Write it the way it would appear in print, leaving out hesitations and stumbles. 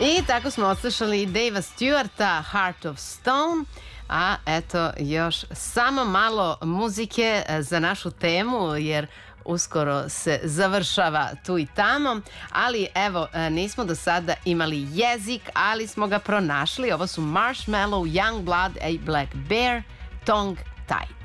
I tako smo odslušali Davea Stewarta, Heart of Stone, a eto još samo malo muzike za našu temu, jer uskoro se završava tu i tamo, ali evo, nismo do sada imali jezik, ali smo ga pronašli. Ovo su Marshmallow, Youngblood, A Black Bear, Tongue Tied.